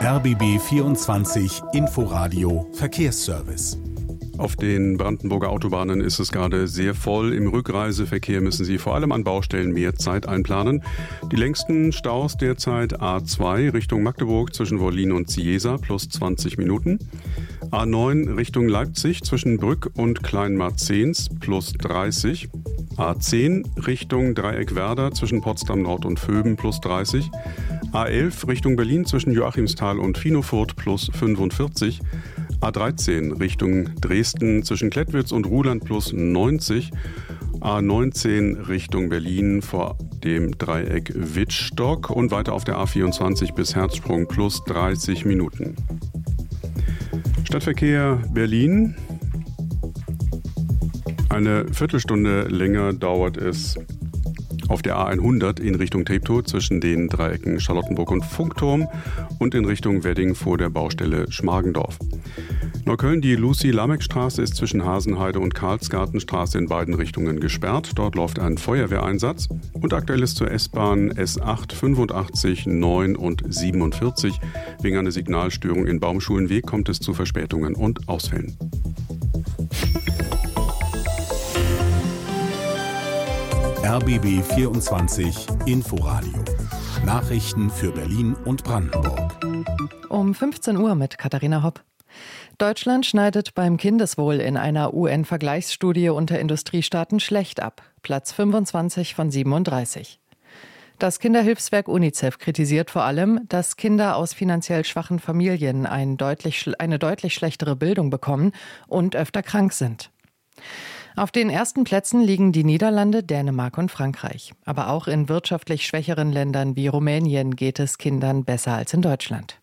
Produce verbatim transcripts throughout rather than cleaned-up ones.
R B B vierundzwanzig Inforadio Verkehrsservice. Auf den Brandenburger Autobahnen ist es gerade sehr voll. Im Rückreiseverkehr müssen Sie vor allem an Baustellen mehr Zeit einplanen. Die längsten Staus derzeit A zwei Richtung Magdeburg zwischen Wollin und Ciesa plus zwanzig Minuten. A neun Richtung Leipzig zwischen Brück und Kleinmarzens plus dreißig. A zehn Richtung Dreieckwerder zwischen Potsdam Nord und Vöben plus dreißig. A elf Richtung Berlin zwischen Joachimsthal und Finofurt plus fünfundvierzig. A dreizehn Richtung Dresden zwischen Klettwitz und Ruhland plus neunzig. A neunzehn Richtung Berlin vor dem Dreieck Wittstock und weiter auf der A vierundzwanzig bis Herzsprung plus dreißig Minuten. Stadtverkehr Berlin. Eine Viertelstunde länger dauert es auf der A hundert in Richtung Treptow zwischen den Dreiecken Charlottenburg und Funkturm und in Richtung Wedding vor der Baustelle Schmargendorf. Neukölln, die Lucy-Lameck-Straße ist zwischen Hasenheide und Karlsgartenstraße in beiden Richtungen gesperrt. Dort läuft ein Feuerwehreinsatz. Und aktuell ist zur S-Bahn S acht, fünfundachtzig, neun und siebenundvierzig. Wegen einer Signalstörung in Baumschulenweg kommt es zu Verspätungen und Ausfällen. R B B vierundzwanzig Inforadio. Nachrichten für Berlin und Brandenburg. Um fünfzehn Uhr mit Katharina Hopp. Deutschland schneidet beim Kindeswohl in einer U N-Vergleichsstudie unter Industriestaaten schlecht ab. Platz fünfundzwanzig von siebenunddreißig. Das Kinderhilfswerk UNICEF kritisiert vor allem, dass Kinder aus finanziell schwachen Familien ein deutlich, eine deutlich schlechtere Bildung bekommen und öfter krank sind. Auf den ersten Plätzen liegen die Niederlande, Dänemark und Frankreich. Aber auch in wirtschaftlich schwächeren Ländern wie Rumänien geht es Kindern besser als in Deutschland.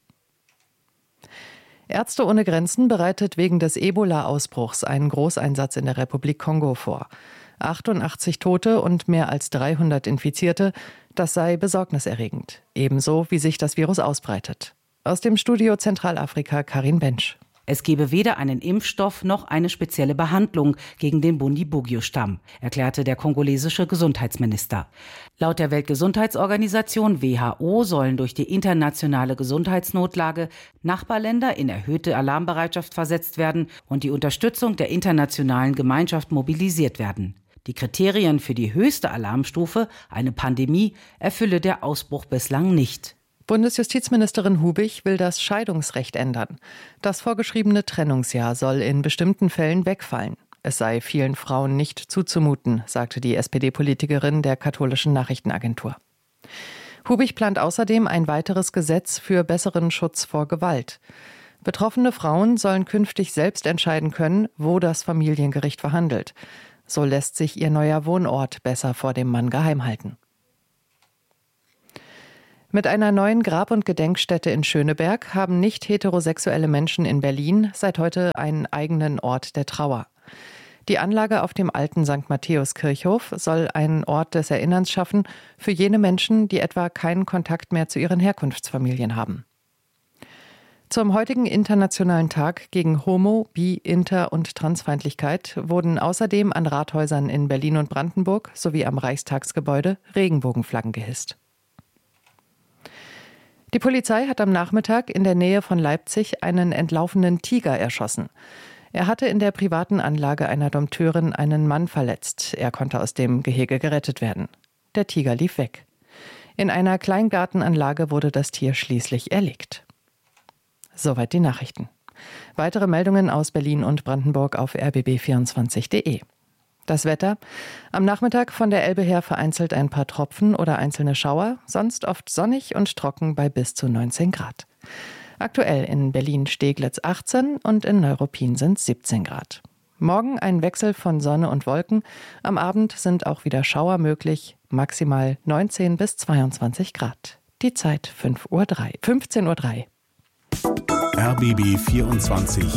Ärzte ohne Grenzen bereitet wegen des Ebola-Ausbruchs einen Großeinsatz in der Republik Kongo vor. achtundachtzig Tote und mehr als dreihundert Infizierte, das sei besorgniserregend. Ebenso, wie sich das Virus ausbreitet. Aus dem Studio Zentralafrika Karin Bensch. Es gebe weder einen Impfstoff noch eine spezielle Behandlung gegen den Bundibugyo-Stamm, erklärte der kongolesische Gesundheitsminister. Laut der Weltgesundheitsorganisation W H O sollen durch die internationale Gesundheitsnotlage Nachbarländer in erhöhte Alarmbereitschaft versetzt werden und die Unterstützung der internationalen Gemeinschaft mobilisiert werden. Die Kriterien für die höchste Alarmstufe, eine Pandemie, erfülle der Ausbruch bislang nicht. Bundesjustizministerin Hubich will das Scheidungsrecht ändern. Das vorgeschriebene Trennungsjahr soll in bestimmten Fällen wegfallen. Es sei vielen Frauen nicht zuzumuten, sagte die S P D-Politikerin der katholischen Nachrichtenagentur. Hubich plant außerdem ein weiteres Gesetz für besseren Schutz vor Gewalt. Betroffene Frauen sollen künftig selbst entscheiden können, wo das Familiengericht verhandelt. So lässt sich ihr neuer Wohnort besser vor dem Mann geheim halten. Mit einer neuen Grab- und Gedenkstätte in Schöneberg haben nicht heterosexuelle Menschen in Berlin seit heute einen eigenen Ort der Trauer. Die Anlage auf dem alten Sankt Matthäus-Kirchhof soll einen Ort des Erinnerns schaffen für jene Menschen, die etwa keinen Kontakt mehr zu ihren Herkunftsfamilien haben. Zum heutigen Internationalen Tag gegen Homo-, Bi-, Inter- und Transfeindlichkeit wurden außerdem an Rathäusern in Berlin und Brandenburg sowie am Reichstagsgebäude Regenbogenflaggen gehisst. Die Polizei hat am Nachmittag in der Nähe von Leipzig einen entlaufenen Tiger erschossen. Er hatte in der privaten Anlage einer Dompteurin einen Mann verletzt. Er konnte aus dem Gehege gerettet werden. Der Tiger lief weg. In einer Kleingartenanlage wurde das Tier schließlich erlegt. Soweit die Nachrichten. Weitere Meldungen aus Berlin und Brandenburg auf r b b vierundzwanzig punkt d e. Das Wetter. Am Nachmittag von der Elbe her vereinzelt ein paar Tropfen oder einzelne Schauer, sonst oft sonnig und trocken bei bis zu neunzehn Grad. Aktuell in Berlin-Steglitz achtzehn und in Neuruppin sind siebzehn Grad. Morgen ein Wechsel von Sonne und Wolken. Am Abend sind auch wieder Schauer möglich, maximal neunzehn bis zweiundzwanzig Grad. Die Zeit fünfzehn Uhr drei. R B B vierundzwanzig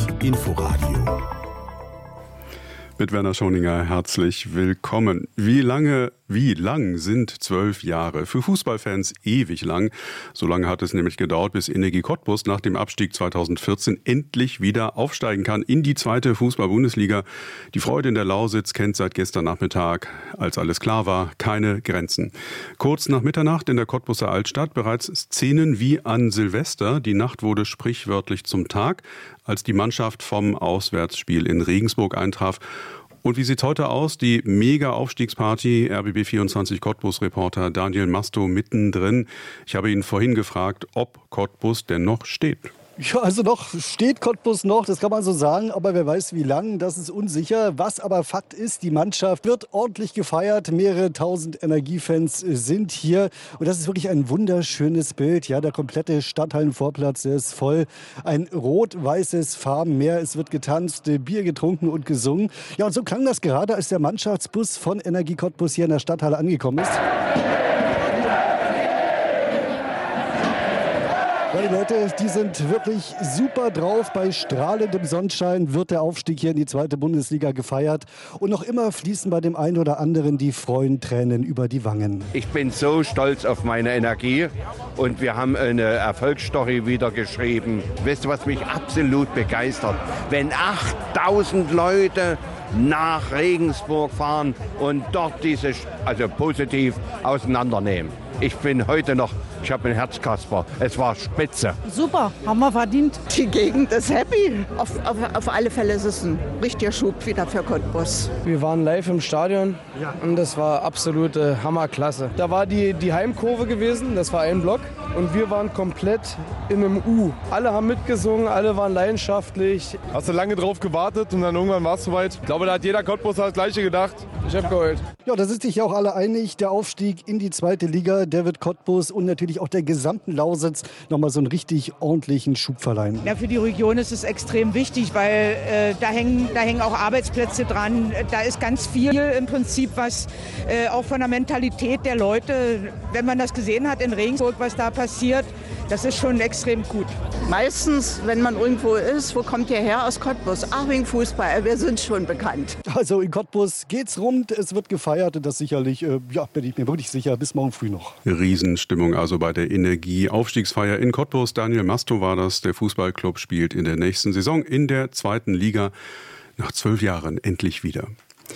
Inforadio. Mit Werner Schoninger herzlich willkommen. Wie lange Wie lang sind zwölf Jahre? Für Fußballfans ewig lang. So lange hat es nämlich gedauert, bis Energie Cottbus nach dem Abstieg zweitausendvierzehn endlich wieder aufsteigen kann in die zweite Fußball-Bundesliga. Die Freude in der Lausitz kennt seit gestern Nachmittag, als alles klar war, keine Grenzen. Kurz nach Mitternacht in der Cottbuser Altstadt bereits Szenen wie an Silvester. Die Nacht wurde sprichwörtlich zum Tag, als die Mannschaft vom Auswärtsspiel in Regensburg eintraf. Und wie sieht's heute aus? Die Mega-Aufstiegsparty, R B B vierundzwanzig Cottbus-Reporter Daniel Masto mittendrin. Ich habe ihn vorhin gefragt, ob Cottbus denn noch steht. Ja, also noch steht Cottbus noch, das kann man so sagen, aber wer weiß wie lang, das ist unsicher. Was aber Fakt ist, die Mannschaft wird ordentlich gefeiert, mehrere tausend Energiefans sind hier und das ist wirklich ein wunderschönes Bild. Ja, der komplette Stadthallenvorplatz, der ist voll, ein rot-weißes Farbenmeer, es wird getanzt, Bier getrunken und gesungen. Ja, und so klang das gerade, als der Mannschaftsbus von Energie Cottbus hier in der Stadthalle angekommen ist. Ja, die Leute, die sind wirklich super drauf. Bei strahlendem Sonnenschein wird der Aufstieg hier in die zweite Bundesliga gefeiert. Und noch immer fließen bei dem einen oder anderen die Freudentränen über die Wangen. Ich bin so stolz auf meine Energie und wir haben eine Erfolgsstory wieder geschrieben. Weißt du, was mich absolut begeistert? Wenn achttausend Leute nach Regensburg fahren und dort diese, also positiv auseinandernehmen. Ich bin heute noch, ich habe ein Herzkasper. Es war spitze. Super, haben wir verdient. Die Gegend ist happy. Auf, auf, auf alle Fälle ist es ein richtiger Schub wieder für Cottbus. Wir waren live im Stadion und das war absolute Hammerklasse. Da war die, die Heimkurve gewesen, das war ein Block und wir waren komplett in einem U. Alle haben mitgesungen, alle waren leidenschaftlich. Hast du lange drauf gewartet und dann irgendwann war es soweit? Ich glaube, da hat jeder Cottbus das Gleiche gedacht. Ich habe geheult. Ja, da sind sich ja auch alle einig. Der Aufstieg in die zweite Liga, der wird Cottbus und natürlich auch der gesamten Lausitz nochmal so einen richtig ordentlichen Schub verleihen. Ja, für die Region ist es extrem wichtig, weil äh, da, hängen, da hängen auch Arbeitsplätze dran. Da ist ganz viel im Prinzip, was äh, auch von der Mentalität der Leute, wenn man das gesehen hat in Regensburg, was da passiert, das ist schon extrem gut. Meistens, wenn man irgendwo ist, wo kommt ihr her? Aus Cottbus. Ach, wegen Fußball, wir sind schon bekannt. Also in Cottbus geht's rund, es wird gefeiert und das sicherlich, äh, ja, bin ich mir wirklich sicher, bis morgen früh noch. Riesenstimmung also bei der Energie-Aufstiegsfeier in Cottbus. Daniel Masto war das. Der Fußballclub spielt in der nächsten Saison in der zweiten Liga nach zwölf Jahren endlich wieder.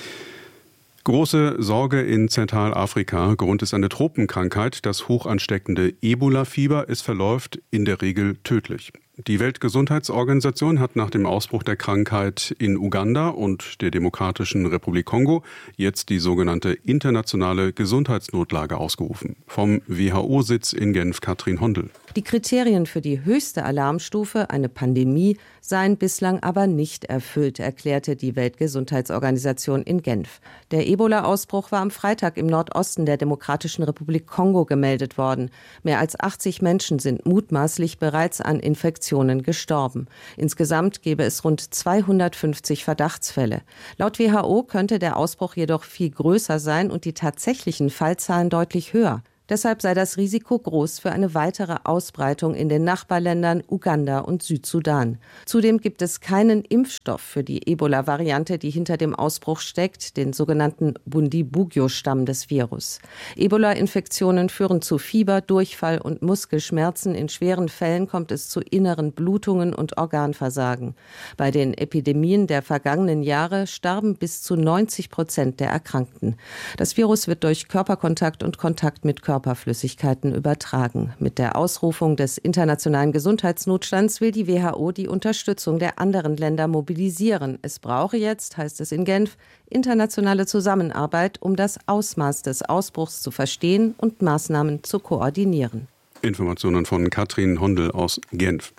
Große Sorge in Zentralafrika. Grund ist eine Tropenkrankheit, das hochansteckende Ebola-Fieber. Es verläuft in der Regel tödlich. Die Weltgesundheitsorganisation hat nach dem Ausbruch der Krankheit in Uganda und der Demokratischen Republik Kongo jetzt die sogenannte internationale Gesundheitsnotlage ausgerufen. Vom W H O-Sitz in Genf, Katrin Hondel. Die Kriterien für die höchste Alarmstufe, eine Pandemie, seien bislang aber nicht erfüllt, erklärte die Weltgesundheitsorganisation in Genf. Der Ebola-Ausbruch war am Freitag im Nordosten der Demokratischen Republik Kongo gemeldet worden. Mehr als achtzig Menschen sind mutmaßlich bereits an Infektionen gestorben. Insgesamt gäbe es rund zweihundertfünfzig Verdachtsfälle. Laut W H O könnte der Ausbruch jedoch viel größer sein und die tatsächlichen Fallzahlen deutlich höher. Deshalb sei das Risiko groß für eine weitere Ausbreitung in den Nachbarländern Uganda und Südsudan. Zudem gibt es keinen Impfstoff für die Ebola-Variante, die hinter dem Ausbruch steckt, den sogenannten Bundibugyo-Stamm des Virus. Ebola-Infektionen führen zu Fieber, Durchfall und Muskelschmerzen. In schweren Fällen kommt es zu inneren Blutungen und Organversagen. Bei den Epidemien der vergangenen Jahre starben bis zu neunzig Prozent der Erkrankten. Das Virus wird durch Körperkontakt und Kontakt mit Körper Körperflüssigkeiten übertragen. Mit der Ausrufung des internationalen Gesundheitsnotstands will die W H O die Unterstützung der anderen Länder mobilisieren. Es brauche jetzt, heißt es in Genf, internationale Zusammenarbeit, um das Ausmaß des Ausbruchs zu verstehen und Maßnahmen zu koordinieren. Informationen von Katrin Hondel aus Genf.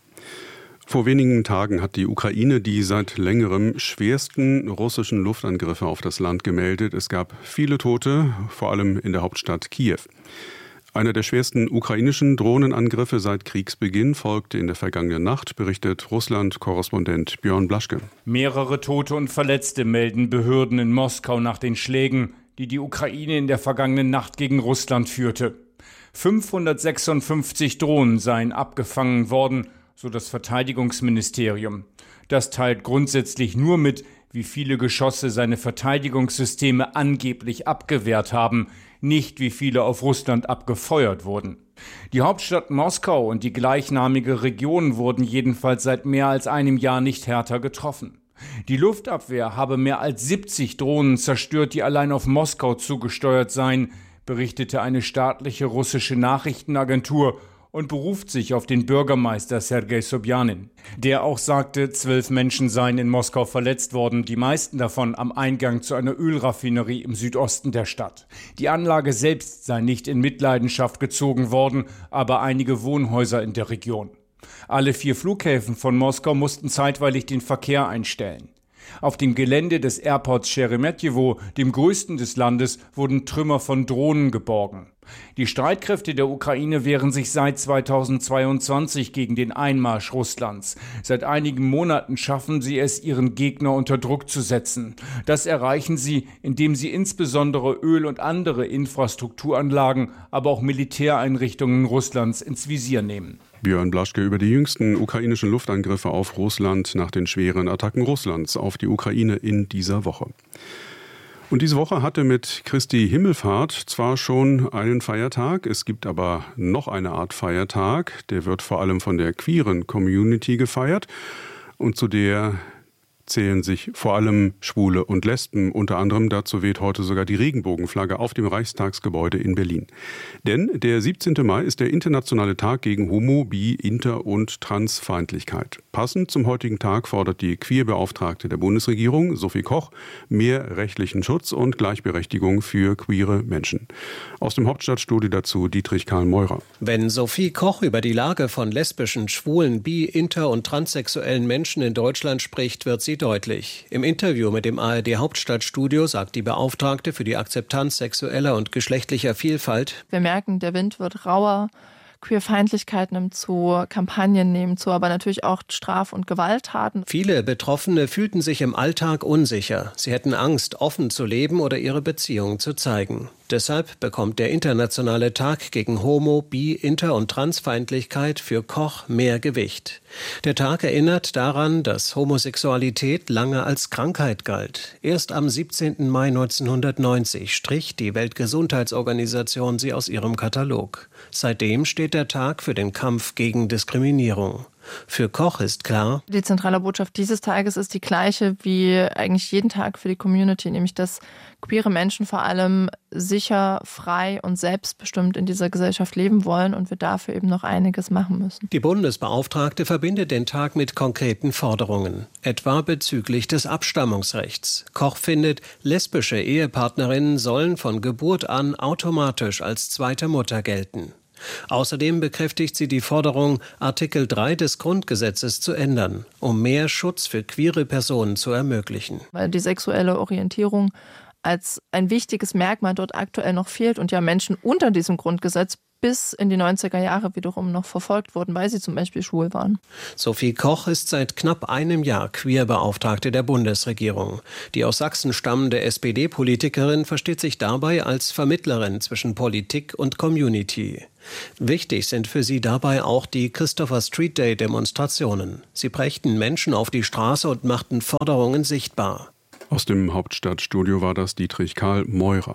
Vor wenigen Tagen hat die Ukraine die seit längerem schwersten russischen Luftangriffe auf das Land gemeldet. Es gab viele Tote, vor allem in der Hauptstadt Kiew. Einer der schwersten ukrainischen Drohnenangriffe seit Kriegsbeginn folgte in der vergangenen Nacht, berichtet Russland-Korrespondent Björn Blaschke. Mehrere Tote und Verletzte melden Behörden in Moskau nach den Schlägen, die die Ukraine in der vergangenen Nacht gegen Russland führte. fünfhundertsechsundfünfzig Drohnen seien abgefangen worden, so das Verteidigungsministerium. Das teilt grundsätzlich nur mit, wie viele Geschosse seine Verteidigungssysteme angeblich abgewehrt haben, nicht wie viele auf Russland abgefeuert wurden. Die Hauptstadt Moskau und die gleichnamige Region wurden jedenfalls seit mehr als einem Jahr nicht härter getroffen. Die Luftabwehr habe mehr als siebzig Drohnen zerstört, die allein auf Moskau zugesteuert seien, berichtete eine staatliche russische Nachrichtenagentur und beruft sich auf den Bürgermeister Sergei Sobjanin. Der auch sagte, zwölf Menschen seien in Moskau verletzt worden, die meisten davon am Eingang zu einer Ölraffinerie im Südosten der Stadt. Die Anlage selbst sei nicht in Mitleidenschaft gezogen worden, aber einige Wohnhäuser in der Region. Alle vier Flughäfen von Moskau mussten zeitweilig den Verkehr einstellen. Auf dem Gelände des Airports Sheremetyevo, dem größten des Landes, wurden Trümmer von Drohnen geborgen. Die Streitkräfte der Ukraine wehren sich seit zweitausendzweiundzwanzig gegen den Einmarsch Russlands. Seit einigen Monaten schaffen sie es, ihren Gegner unter Druck zu setzen. Das erreichen sie, indem sie insbesondere Öl- und andere Infrastrukturanlagen, aber auch Militäreinrichtungen Russlands ins Visier nehmen. Björn Blaschke über die jüngsten ukrainischen Luftangriffe auf Russland nach den schweren Attacken Russlands auf die Ukraine in dieser Woche. Und diese Woche hatte mit Christi Himmelfahrt zwar schon einen Feiertag, es gibt aber noch eine Art Feiertag, der wird vor allem von der queeren Community gefeiert und zu der zählen sich vor allem Schwule und Lesben. Unter anderem dazu weht heute sogar die Regenbogenflagge auf dem Reichstagsgebäude in Berlin. Denn der siebzehnte Mai ist der internationale Tag gegen Homo-, Bi-, Inter- und Transfeindlichkeit. Passend zum heutigen Tag fordert die Queerbeauftragte der Bundesregierung, Sophie Koch, mehr rechtlichen Schutz und Gleichberechtigung für queere Menschen. Aus dem Hauptstadtstudio dazu Dietrich Karl Meurer. Wenn Sophie Koch über die Lage von lesbischen, schwulen, bi-, inter- und transsexuellen Menschen in Deutschland spricht, wird sie deutlich. Im Interview mit dem A R D-Hauptstadtstudio sagt die Beauftragte für die Akzeptanz sexueller und geschlechtlicher Vielfalt: Wir merken, der Wind wird rauer, Queerfeindlichkeit nimmt zu, Kampagnen nehmen zu, aber natürlich auch Straf- und Gewalttaten. Viele Betroffene fühlten sich im Alltag unsicher. Sie hätten Angst, offen zu leben oder ihre Beziehung zu zeigen. Deshalb bekommt der internationale Tag gegen Homo-, Bi-, Inter- und Transfeindlichkeit für Koch mehr Gewicht. Der Tag erinnert daran, dass Homosexualität lange als Krankheit galt. Erst am siebzehnten Mai neunzehnhundertneunzig strich die Weltgesundheitsorganisation sie aus ihrem Katalog. Seitdem steht der Tag für den Kampf gegen Diskriminierung. Für Koch ist klar: Die zentrale Botschaft dieses Tages ist die gleiche wie eigentlich jeden Tag für die Community, nämlich dass queere Menschen vor allem sicher, frei und selbstbestimmt in dieser Gesellschaft leben wollen und wir dafür eben noch einiges machen müssen. Die Bundesbeauftragte verbindet den Tag mit konkreten Forderungen, etwa bezüglich des Abstammungsrechts. Koch findet, lesbische Ehepartnerinnen sollen von Geburt an automatisch als zweite Mutter gelten. Außerdem bekräftigt sie die Forderung, Artikel drei des Grundgesetzes zu ändern, um mehr Schutz für queere Personen zu ermöglichen. Weil die sexuelle Orientierung als ein wichtiges Merkmal dort aktuell noch fehlt und ja Menschen unter diesem Grundgesetz bis in die neunziger Jahre wiederum noch verfolgt wurden, weil sie zum Beispiel schwul waren. Sophie Koch ist seit knapp einem Jahr Queerbeauftragte der Bundesregierung. Die aus Sachsen stammende S P D-Politikerin versteht sich dabei als Vermittlerin zwischen Politik und Community. Wichtig sind für sie dabei auch die Christopher Street Day-Demonstrationen. Sie brächten Menschen auf die Straße und machten Forderungen sichtbar. Aus dem Hauptstadtstudio war das Dietrich Karl Meurer.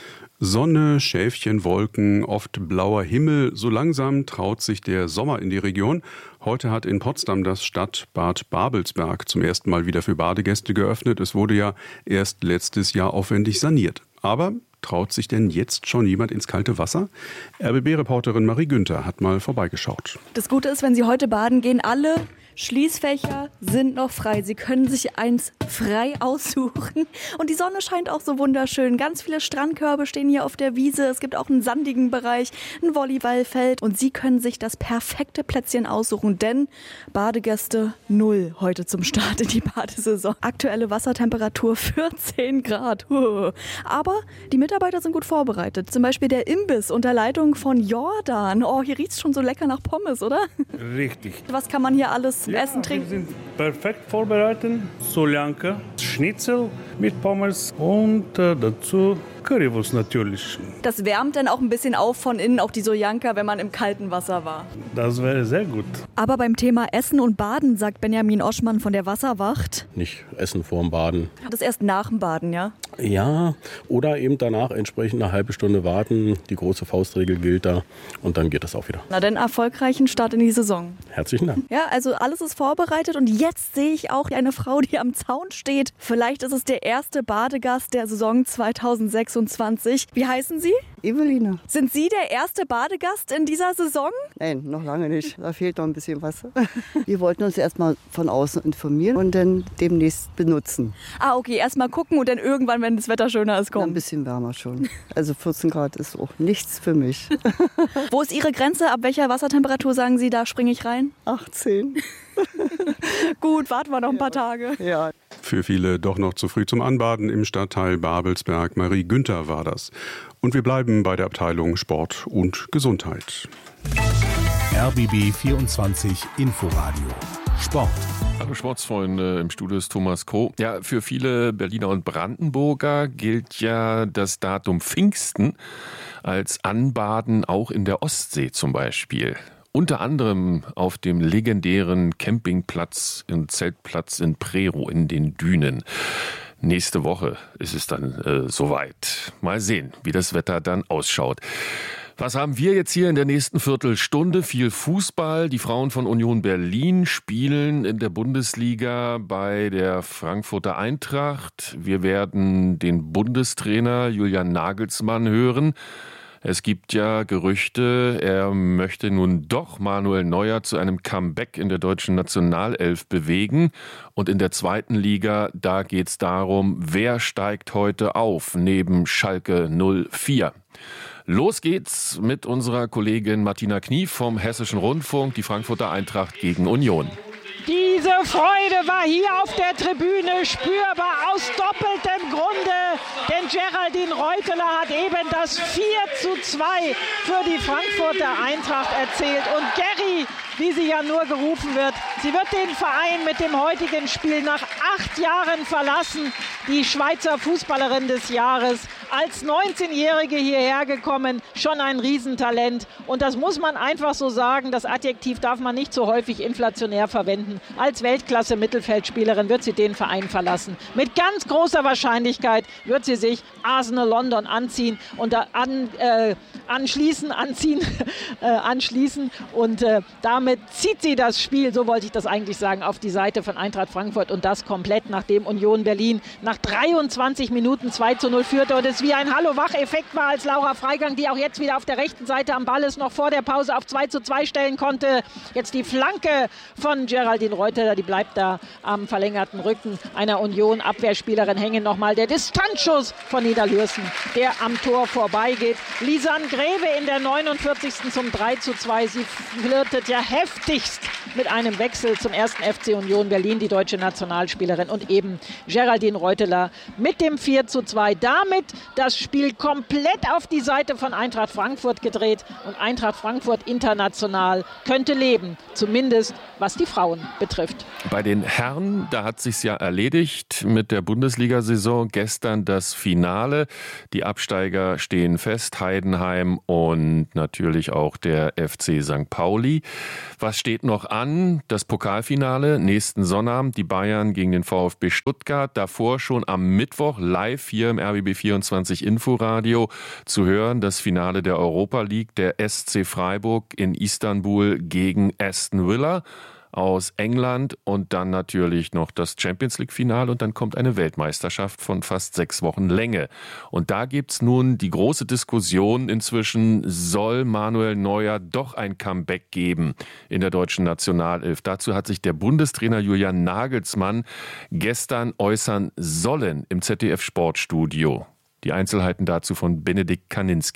Sonne, Schäfchen, Wolken, oft blauer Himmel, so langsam traut sich der Sommer in die Region. Heute hat in Potsdam das Stadtbad Babelsberg zum ersten Mal wieder für Badegäste geöffnet. Es wurde ja erst letztes Jahr aufwendig saniert. Aber traut sich denn jetzt schon jemand ins kalte Wasser? R B B-Reporterin Marie Günther hat mal vorbeigeschaut. Das Gute ist, wenn Sie heute baden gehen, alle Schließfächer sind noch frei. Sie können sich eins frei aussuchen. Und die Sonne scheint auch so wunderschön. Ganz viele Strandkörbe stehen hier auf der Wiese. Es gibt auch einen sandigen Bereich, ein Volleyballfeld. Und Sie können sich das perfekte Plätzchen aussuchen, denn Badegäste null heute zum Start in die Badesaison. Aktuelle Wassertemperatur vierzehn Grad. Aber die Mitarbeiter sind gut vorbereitet. Zum Beispiel der Imbiss unter Leitung von Jordan. Oh, hier riecht's schon so lecker nach Pommes, oder? Richtig. Was kann man hier alles Ja, essen, trinken? Wir sind perfekt vorbereitet. Soljanka, Schnitzel mit Pommes und äh, dazu Currywurst natürlich. Das wärmt dann auch ein bisschen auf von innen, auch die Soljanka, wenn man im kalten Wasser war. Das wäre sehr gut. Aber beim Thema Essen und Baden, sagt Benjamin Oschmann von der Wasserwacht. Nicht essen vorm Baden. Das erst nach dem Baden, ja? Ja, oder eben danach entsprechend eine halbe Stunde warten. Die große Faustregel gilt da und dann geht das auch wieder. Na dann erfolgreichen Start in die Saison. Herzlichen Dank. Ja, also alles ist vorbereitet und jetzt sehe ich auch eine Frau, die am Zaun steht. Vielleicht ist es der erste Badegast der Saison zweitausendsechsundzwanzig. Wie heißen Sie? Eveline. Sind Sie der erste Badegast in dieser Saison? Nein, noch lange nicht. Da fehlt noch ein bisschen was. Wir wollten uns erstmal von außen informieren und dann demnächst benutzen. Ah, okay. Erstmal gucken und dann irgendwann, wenn das Wetter schöner ist, kommen. Na, ein bisschen wärmer schon. Also vierzehn Grad ist auch nichts für mich. Wo ist Ihre Grenze? Ab welcher Wassertemperatur sagen Sie, da springe ich rein? achtzehn. Gut, warten wir noch ein paar Tage. Ja. Für viele doch noch zu früh zum Anbaden im Stadtteil Babelsberg. Marie Günther war das. Und wir bleiben bei der Abteilung Sport und Gesundheit. R B B vierundzwanzig Inforadio Sport. Hallo Sportsfreunde, im Studio ist Thomas Koh. Ja, für viele Berliner und Brandenburger gilt ja das Datum Pfingsten als Anbaden auch in der Ostsee zum Beispiel. Unter anderem auf dem legendären Campingplatz und Zeltplatz in Prerow in den Dünen. Nächste Woche ist es dann äh, soweit. Mal sehen, wie das Wetter dann ausschaut. Was haben wir jetzt hier in der nächsten Viertelstunde? Viel Fußball. Die Frauen von Union Berlin spielen in der Bundesliga bei der Frankfurter Eintracht. Wir werden den Bundestrainer Julian Nagelsmann hören. Es gibt ja Gerüchte, er möchte nun doch Manuel Neuer zu einem Comeback in der deutschen Nationalelf bewegen. Und in der zweiten Liga, da geht es darum, wer steigt heute auf neben Schalke null vier. Los geht's mit unserer Kollegin Martina Knief vom Hessischen Rundfunk, die Frankfurter Eintracht gegen Union. Diese Freude war hier auf der Tribüne spürbar aus doppeltem Grunde, denn Geraldine Reuteler hat eben das vier zu zwei für die Frankfurter Eintracht erzielt. Und Gerry, wie sie ja nur gerufen wird, sie wird den Verein mit dem heutigen Spiel nach acht Jahren verlassen. Die Schweizer Fußballerin des Jahres, als neunzehnjährige hierher gekommen, schon ein Riesentalent. Und das muss man einfach so sagen, das Adjektiv darf man nicht so häufig inflationär verwenden. Als Weltklasse-Mittelfeldspielerin wird sie den Verein verlassen. Mit ganz großer Wahrscheinlichkeit wird sie sich Arsenal London anziehen und da an, äh, anschließen, anziehen, äh, anschließen. Und äh, damit zieht sie das Spiel, so wollte ich das eigentlich sagen, auf die Seite von Eintracht Frankfurt. Und das komplett, nachdem Union Berlin nach dreiundzwanzig Minuten zwei zu null führte und es wie ein Hallo-Wach-Effekt war, als Laura Freigang, die auch jetzt wieder auf der rechten Seite am Ball ist, noch vor der Pause auf zwei zu zwei stellen konnte. Jetzt die Flanke von Geraldine Reuteler, die bleibt da am verlängerten Rücken einer Union-Abwehrspielerin hängen. Nochmal der Distanzschuss von Niederlürsen, der am Tor vorbeigeht. Lisanne Greve in der neunundvierzigsten zum drei zu zwei. Sie flirtet ja heftigst mit einem Wechsel zum ersten F C Union Berlin, die deutsche Nationalspielerin, und eben Geraldine Reuteler mit dem vier zu zwei. Damit das Spiel komplett auf die Seite von Eintracht Frankfurt gedreht und Eintracht Frankfurt international könnte leben, zumindest was die Frauen betrifft. Bei den Herren, da hat sich's ja erledigt mit der Bundesliga-Saison. Gestern das Finale. Die Absteiger stehen fest, Heidenheim und natürlich auch der F C Sankt Pauli. Was steht noch an? Das Pokalfinale nächsten Sonnabend, die Bayern gegen den VfB Stuttgart. Davor schon am Mittwoch live hier im R B B vierundzwanzig Inforadio zu hören. Das Finale der Europa League, der S C Freiburg in Istanbul gegen Aston Villa aus England, und dann natürlich noch das Champions-League-Finale, und dann kommt eine Weltmeisterschaft von fast sechs Wochen Länge. Und da gibt's nun die große Diskussion inzwischen, soll Manuel Neuer doch ein Comeback geben in der deutschen Nationalelf? Dazu hat sich der Bundestrainer Julian Nagelsmann gestern äußern sollen im Z D F-Sportstudio. Die Einzelheiten dazu von Benedikt Kaninski.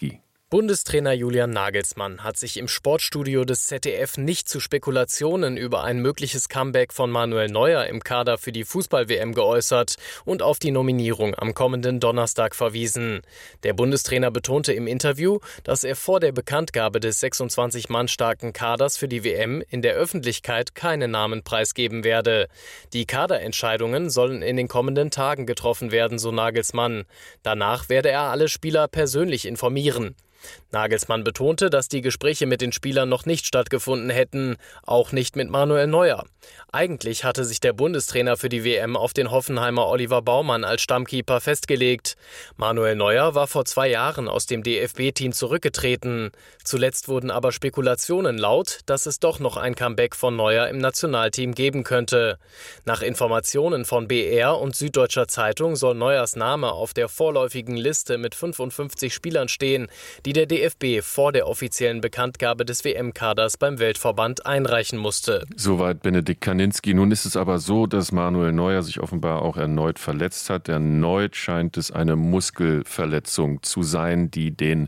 Bundestrainer Julian Nagelsmann hat sich im Sportstudio des Z D F nicht zu Spekulationen über ein mögliches Comeback von Manuel Neuer im Kader für die Fußball-W M geäußert und auf die Nominierung am kommenden Donnerstag verwiesen. Der Bundestrainer betonte im Interview, dass er vor der Bekanntgabe des sechsundzwanzig Mann starken Kaders für die W M in der Öffentlichkeit keine Namen preisgeben werde. Die Kaderentscheidungen sollen in den kommenden Tagen getroffen werden, so Nagelsmann. Danach werde er alle Spieler persönlich informieren. Nagelsmann betonte, dass die Gespräche mit den Spielern noch nicht stattgefunden hätten, auch nicht mit Manuel Neuer. Eigentlich hatte sich der Bundestrainer für die W M auf den Hoffenheimer Oliver Baumann als Stammkeeper festgelegt. Manuel Neuer war vor zwei Jahren aus dem D F B-Team zurückgetreten. Zuletzt wurden aber Spekulationen laut, dass es doch noch ein Comeback von Neuer im Nationalteam geben könnte. Nach Informationen von B R und Süddeutscher Zeitung soll Neuers Name auf der vorläufigen Liste mit fünfundfünfzig Spielern stehen, die der D F B vor der offiziellen Bekanntgabe des W M-Kaders beim Weltverband einreichen musste. Soweit Benedikt Kaninski. Nun ist es aber so, dass Manuel Neuer sich offenbar auch erneut verletzt hat. Erneut scheint es eine Muskelverletzung zu sein, die den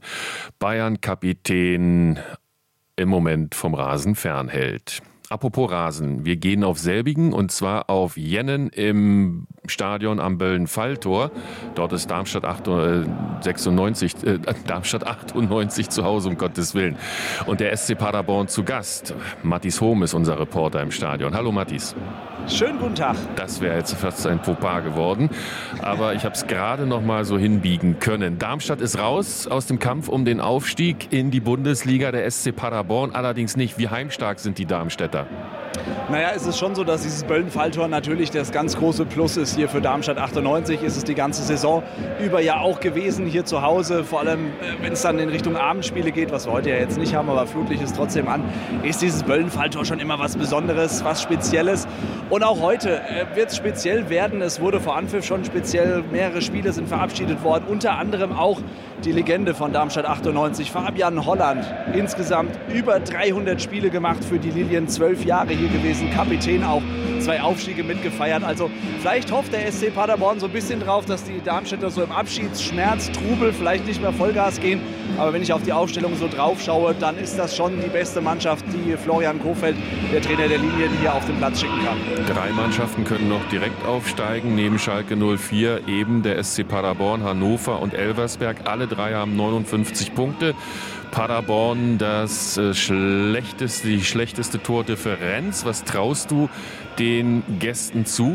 Bayern-Kapitän im Moment vom Rasen fernhält. Apropos Rasen, wir gehen auf selbigen und zwar auf Jennen im Stadion am Böllen-Falltor. Dort ist Darmstadt sechsundneunzig, äh, Darmstadt achtundneunzig zu Hause, um Gottes Willen. Und der S C Paderborn zu Gast. Mathis Hohm ist unser Reporter im Stadion. Hallo Mathis. Schönen guten Tag. Das wäre jetzt fast ein Fauxpas geworden, aber ich habe es gerade noch mal so hinbiegen können. Darmstadt ist raus aus dem Kampf um den Aufstieg in die Bundesliga, der S C Paderborn allerdings nicht. Wie heimstark sind die Darmstädter? Naja, es ist schon so, dass dieses Böllen-Falltor natürlich das ganz große Plus ist hier für Darmstadt achtundneunzig. Ist es die ganze Saison über ja auch gewesen hier zu Hause. Vor allem, wenn es dann in Richtung Abendspiele geht, was wir heute ja jetzt nicht haben, aber Flutlicht ist trotzdem an, ist dieses Böllen-Falltor schon immer was Besonderes, was Spezielles. Und auch heute wird es speziell werden. Es wurde vor Anpfiff schon speziell, mehrere Spiele sind verabschiedet worden. Unter anderem auch die Legende von Darmstadt achtundneunzig, Fabian Holland. Insgesamt über dreihundert Spiele gemacht für die Lilien, zwölf Jahre hier gewesen, Kapitän auch, zwei Aufstiege mitgefeiert. Also vielleicht hofft der S C Paderborn so ein bisschen drauf, dass die Darmstädter so im Abschiedsschmerz, Trubel vielleicht nicht mehr Vollgas gehen. Aber wenn ich auf die Aufstellung so drauf schaue, dann ist das schon die beste Mannschaft, die Florian Kohfeldt, der Trainer der Linien, hier auf den Platz schicken kann. Drei Mannschaften können noch direkt aufsteigen, neben Schalke null vier eben der S C Paderborn, Hannover und Elversberg. Alle drei haben neunundfünfzig Punkte. Paderborn das äh, schlechteste, die schlechteste Tordifferenz. Was traust du den Gästen zu?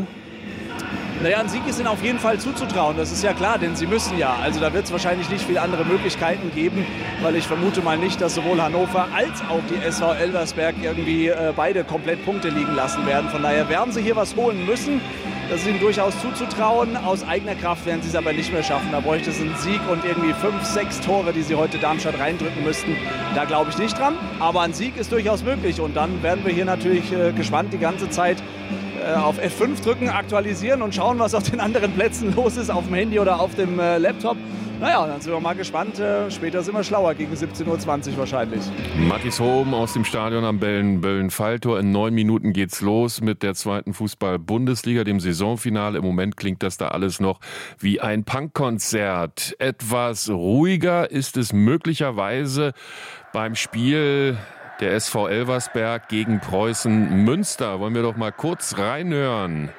Naja, ein Sieg ist ihnen auf jeden Fall zuzutrauen, das ist ja klar, denn sie müssen ja. Also da wird es wahrscheinlich nicht viele andere Möglichkeiten geben, weil ich vermute mal nicht, dass sowohl Hannover als auch die S V Elversberg irgendwie äh, beide komplett Punkte liegen lassen werden. Von daher werden sie hier was holen müssen. Das ist ihnen durchaus zuzutrauen. Aus eigener Kraft werden sie es aber nicht mehr schaffen. Da bräuchte es einen Sieg und irgendwie fünf, sechs Tore, die sie heute Darmstadt reindrücken müssten. Da glaube ich nicht dran. Aber ein Sieg ist durchaus möglich. Und dann werden wir hier natürlich äh, gespannt die ganze Zeit äh, auf F fünf drücken, aktualisieren und schauen, was auf den anderen Plätzen los ist, auf dem Handy oder auf dem äh, Laptop. Naja, dann sind wir mal gespannt. Äh, später sind wir schlauer, gegen siebzehn Uhr zwanzig wahrscheinlich. Mathis Hohm aus dem Stadion am Böllen-Falltor. In neun Minuten geht's los mit der zweiten Fußball-Bundesliga, dem Saisonfinale. Im Moment klingt das da alles noch wie ein Punkkonzert. Etwas ruhiger ist es möglicherweise beim Spiel der S V Elversberg gegen Preußen Münster. Wollen wir doch mal kurz reinhören.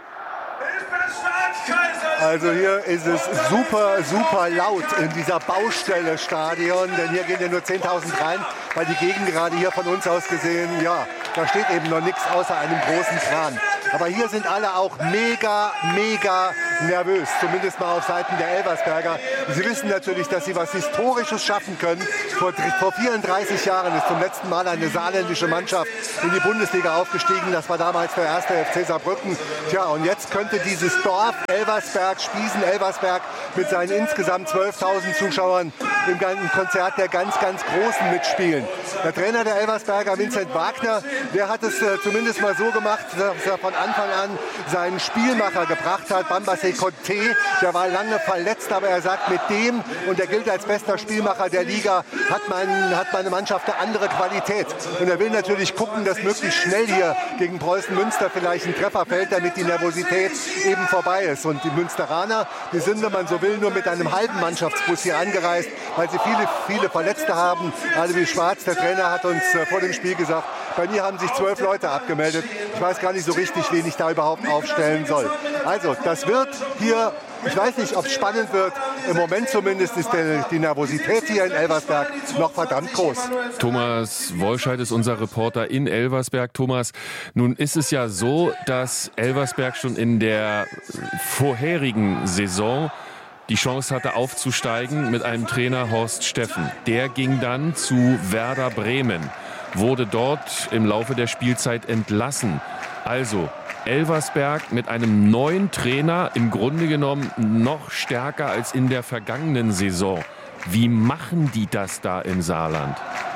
Also hier ist es super, super laut in dieser Baustelle Stadion, denn hier gehen ja nur zehntausend rein, weil die Gegend gerade hier von uns aus gesehen, ja, da steht eben noch nichts außer einem großen Kran. Aber hier sind alle auch mega, mega nervös, zumindest mal auf Seiten der Elversberger. Sie wissen natürlich, dass sie was Historisches schaffen können. Vor, vor vierunddreißig Jahren ist zum letzten Mal eine saarländische Mannschaft in die Bundesliga aufgestiegen. Das war damals der erste F C Saarbrücken. Tja, und jetzt könnte dieses Dorf Elversberg, Spiesen-Elversberg mit seinen insgesamt zwölftausend Zuschauern im Konzert der ganz, ganz Großen mitspielen. Der Trainer der Elversberger, Vincent Wagner, der hat es äh, zumindest mal so gemacht, dass er von Anfang an seinen Spielmacher gebracht hat, Bambassé Conté. Der war lange verletzt, aber er sagt, mit dem, und er gilt als bester Spielmacher der Liga, hat, man, hat meine Mannschaft eine andere Qualität. Und er will natürlich gucken, dass möglichst schnell hier gegen Preußen Münster vielleicht ein Treffer fällt, damit die Nervosität eben vorbei ist. Und die Münsteraner, die sind, wenn man so will, nur mit einem halben Mannschaftsbus hier angereist, weil sie viele, viele Verletzte haben. Alevi Schwarz, der Trainer, hat uns vor dem Spiel gesagt, bei mir haben sich zwölf Leute abgemeldet. Ich weiß gar nicht so richtig, wen ich da überhaupt aufstellen soll. Also, das wird hier, ich weiß nicht, ob es spannend wird. Im Moment zumindest ist der, die Nervosität hier in Elversberg noch verdammt groß. Thomas Wollscheid ist unser Reporter in Elversberg. Thomas, nun ist es ja so, dass Elversberg schon in der vorherigen Saison die Chance hatte aufzusteigen mit einem Trainer Horst Steffen. Der ging dann zu Werder Bremen, wurde dort im Laufe der Spielzeit entlassen. Also Elversberg mit einem neuen Trainer im Grunde genommen noch stärker als in der vergangenen Saison. Wie machen die das da im Saarland?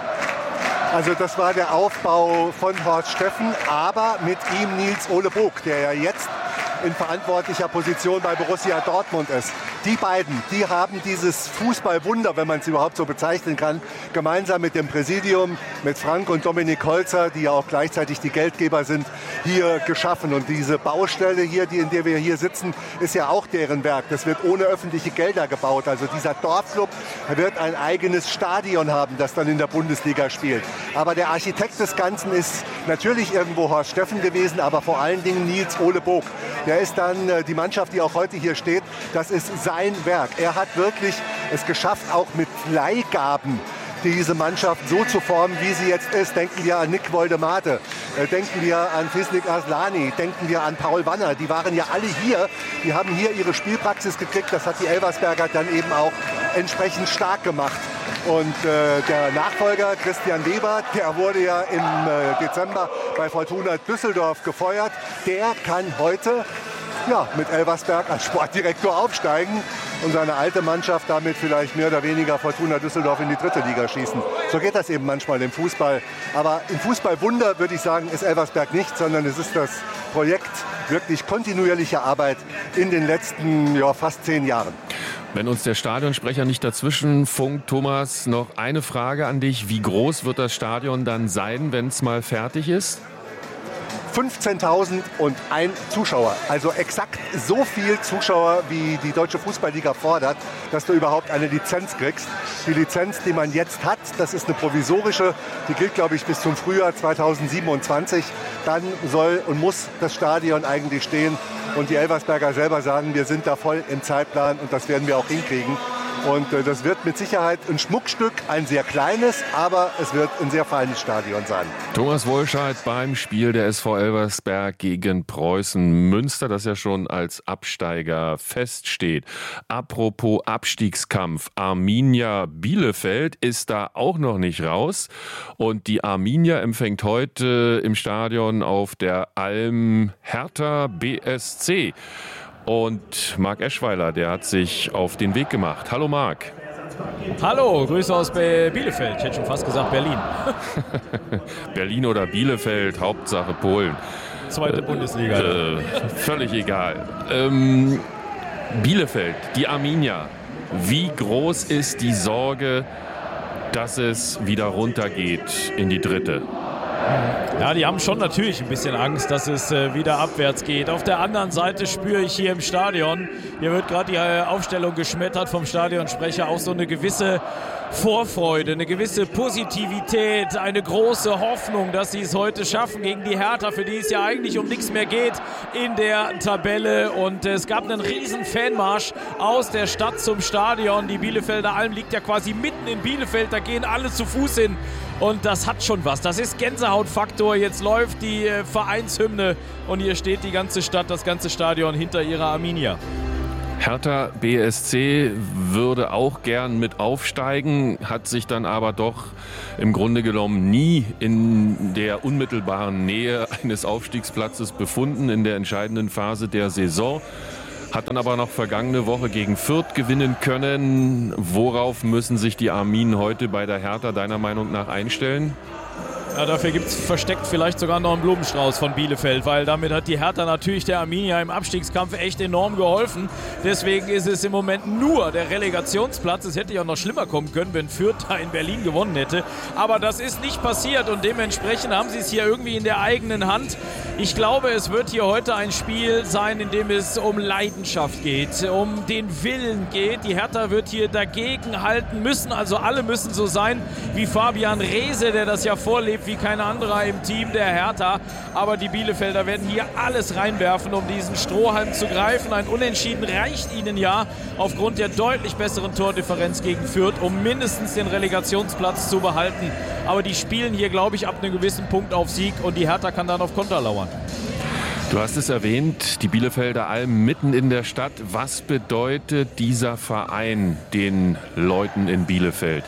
Also das war der Aufbau von Horst Steffen, aber mit ihm Nils Ole Bog, der ja jetzt in verantwortlicher Position bei Borussia Dortmund ist. Die beiden, die haben dieses Fußballwunder, wenn man es überhaupt so bezeichnen kann, gemeinsam mit dem Präsidium, mit Frank und Dominik Holzer, die ja auch gleichzeitig die Geldgeber sind, hier geschaffen. Und diese Baustelle hier, die, in der wir hier sitzen, ist ja auch deren Werk. Das wird ohne öffentliche Gelder gebaut. Also dieser Dorfclub wird ein eigenes Stadion haben, das dann in der Bundesliga spielt. Aber der Architekt des Ganzen ist natürlich irgendwo Horst Steffen gewesen, aber vor allen Dingen Nils Ole Bog. Der ist dann äh, die Mannschaft, die auch heute hier steht, das ist sein Werk. Er hat wirklich es geschafft, auch mit Leihgaben diese Mannschaft so zu formen, wie sie jetzt ist. Denken wir an Nick Woldemade, äh, denken wir an Fisnik Aslani, denken wir an Paul Wanner. Die waren ja alle hier, die haben hier ihre Spielpraxis gekriegt. Das hat die Elversberger dann eben auch entsprechend stark gemacht. Und äh, der Nachfolger Christian Weber, der wurde ja im äh, Dezember bei Fortuna Düsseldorf gefeuert. Der kann heute ja, mit Elversberg als Sportdirektor aufsteigen und seine alte Mannschaft damit vielleicht mehr oder weniger Fortuna Düsseldorf in die dritte Liga schießen. So geht das eben manchmal im Fußball. Aber im Fußballwunder, würde ich sagen, ist Elversberg nicht, sondern es ist das Projekt wirklich kontinuierlicher Arbeit in den letzten ja, fast zehn Jahren. Wenn uns der Stadionsprecher nicht dazwischen funkt, Thomas, noch eine Frage an dich. Wie groß wird das Stadion dann sein, wenn es mal fertig ist? fünfzehntausend und ein Zuschauer. Also exakt so viel Zuschauer, wie die Deutsche Fußballliga fordert, dass du überhaupt eine Lizenz kriegst. Die Lizenz, die man jetzt hat, das ist eine provisorische. Die gilt, glaube ich, bis zum Frühjahr zweitausendsiebenundzwanzig. Dann soll und muss das Stadion eigentlich stehen. Und die Elversberger selber sagen, wir sind da voll im Zeitplan und das werden wir auch hinkriegen. Und äh, das wird mit Sicherheit ein Schmuckstück, ein sehr kleines, aber es wird ein sehr feines Stadion sein. Thomas Wollscheid beim Spiel der S V Elversberg gegen Preußen Münster, das ja schon als Absteiger feststeht. Apropos Abstiegskampf, Arminia Bielefeld ist da auch noch nicht raus. Und die Arminia empfängt heute im Stadion auf der Alm Hertha B S C. Und Marc Eschweiler, der hat sich auf den Weg gemacht. Hallo Marc. Hallo, Grüße aus Bielefeld. Ich hätte schon fast gesagt Berlin. Berlin oder Bielefeld, Hauptsache Polen. Zweite äh, Bundesliga. Äh, völlig egal. Ähm, Bielefeld, die Arminia. Wie groß ist die Sorge, dass es wieder runtergeht in die dritte? Ja, die haben schon natürlich ein bisschen Angst, dass es äh, wieder abwärts geht. Auf der anderen Seite spüre ich hier im Stadion, hier wird gerade die äh, Aufstellung geschmettert vom Stadionsprecher, auch so eine gewisse Vorfreude, eine gewisse Positivität, eine große Hoffnung, dass sie es heute schaffen gegen die Hertha, für die es ja eigentlich um nichts mehr geht in der Tabelle. Und es gab einen riesen Fanmarsch aus der Stadt zum Stadion. Die Bielefelder Alm liegt ja quasi mitten in Bielefeld, da gehen alle zu Fuß hin. Und das hat schon was. Das ist Gänsehautfaktor. Jetzt läuft die äh, Vereinshymne und hier steht die ganze Stadt, das ganze Stadion hinter ihrer Arminia. Hertha B S C würde auch gern mit aufsteigen, hat sich dann aber doch im Grunde genommen nie in der unmittelbaren Nähe eines Aufstiegsplatzes befunden in der entscheidenden Phase der Saison. Hat dann aber noch vergangene Woche gegen Fürth gewinnen können. Worauf müssen sich die Arminen heute bei der Hertha deiner Meinung nach einstellen? Ja, dafür gibt es versteckt vielleicht sogar noch einen Blumenstrauß von Bielefeld, weil damit hat die Hertha natürlich der Arminia im Abstiegskampf echt enorm geholfen. Deswegen ist es im Moment nur der Relegationsplatz. Es hätte ja auch noch schlimmer kommen können, wenn Fürth da in Berlin gewonnen hätte. Aber das ist nicht passiert und dementsprechend haben sie es hier irgendwie in der eigenen Hand. Ich glaube, es wird hier heute ein Spiel sein, in dem es um Leidenschaft geht, um den Willen geht. Die Hertha wird hier dagegen halten müssen, also alle müssen so sein wie Fabian Reese, der das ja vorlebt wie kein anderer im Team der Hertha. Aber die Bielefelder werden hier alles reinwerfen, um diesen Strohhalm zu greifen. Ein Unentschieden reicht ihnen ja aufgrund der deutlich besseren Tordifferenz gegen Fürth, um mindestens den Relegationsplatz zu behalten. Aber die spielen hier, glaube ich, ab einem gewissen Punkt auf Sieg und die Hertha kann dann auf Konter lauern. Du hast es erwähnt, die Bielefelder Alm mitten in der Stadt. Was bedeutet dieser Verein den Leuten in Bielefeld?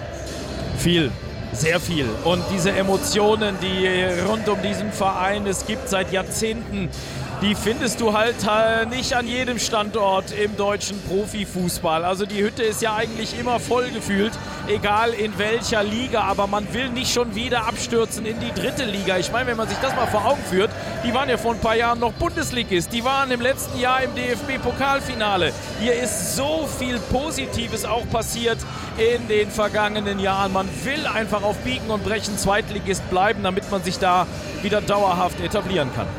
Viel. Sehr viel. Und diese Emotionen, die rund um diesen Verein es gibt seit Jahrzehnten, die findest du halt nicht an jedem Standort im deutschen Profifußball. Also die Hütte ist ja eigentlich immer voll gefühlt, egal in welcher Liga. Aber man will nicht schon wieder abstürzen in die dritte Liga. Ich meine, wenn man sich das mal vor Augen führt, die waren ja vor ein paar Jahren noch Bundesligist. Die waren im letzten Jahr im D F B-Pokalfinale. Hier ist so viel Positives auch passiert in den vergangenen Jahren. Man will einfach auf Biegen und Brechen Zweitligist bleiben, damit man sich da wieder dauerhaft etablieren kann.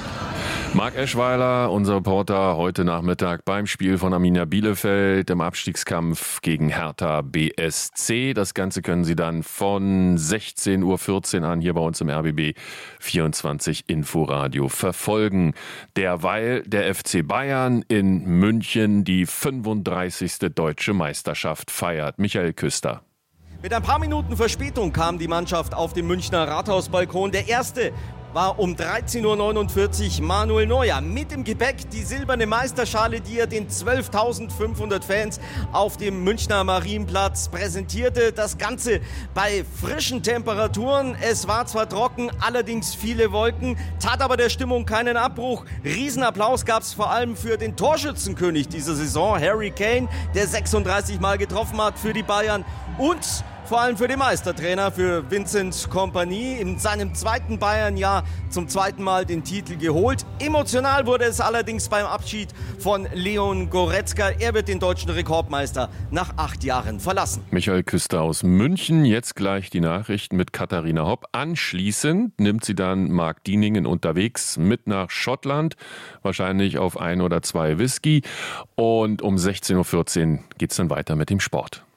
Marc Eschweiler, unser Reporter, heute Nachmittag beim Spiel von Arminia Bielefeld im Abstiegskampf gegen Hertha B S C. Das Ganze können Sie dann von sechzehn Uhr vierzehn an hier bei uns im R B B vierundzwanzig Inforadio verfolgen. Derweil der F C Bayern in München die fünfunddreißigste deutsche Meisterschaft feiert. Michael Küster. Mit ein paar Minuten Verspätung kam die Mannschaft auf den Münchner Rathausbalkon. Der erste war um dreizehn Uhr neunundvierzig Manuel Neuer. Mit im Gepäck die silberne Meisterschale, die er den zwölftausendfünfhundert Fans auf dem Münchner Marienplatz präsentierte. Das Ganze bei frischen Temperaturen. Es war zwar trocken, allerdings viele Wolken, tat aber der Stimmung keinen Abbruch. Riesenapplaus gab es vor allem für den Torschützenkönig dieser Saison, Harry Kane, der sechsunddreißig Mal getroffen hat für die Bayern, und vor allem für den Meistertrainer, für Vincent Kompany, in seinem zweiten Bayern-Jahr zum zweiten Mal den Titel geholt. Emotional wurde es allerdings beim Abschied von Leon Goretzka. Er wird den deutschen Rekordmeister nach acht Jahren verlassen. Michael Küster aus München. Jetzt gleich die Nachrichten mit Katharina Hopp. Anschließend nimmt sie dann Marc Dieningen unterwegs mit nach Schottland. Wahrscheinlich auf ein oder zwei Whisky. Und um sechzehn Uhr vierzehn geht es dann weiter mit dem Sport.